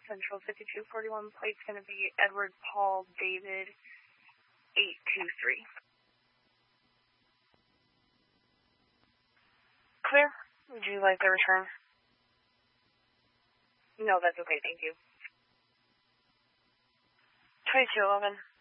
Central 5241, plate's going to be Edward Paul David 823. Clear. Would you like the return? No, that's okay, thank you. 2211.